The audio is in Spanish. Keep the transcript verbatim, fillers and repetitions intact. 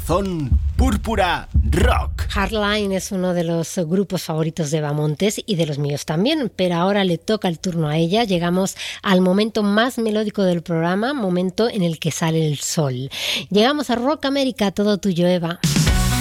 Corazón Púrpura Rock. Hardline es uno de los grupos favoritos de Eva Montes y de los míos también, pero ahora le toca el turno a ella. Llegamos al momento más melódico del programa, momento en el que sale el sol. Llegamos a Rock América, todo tuyo, Eva.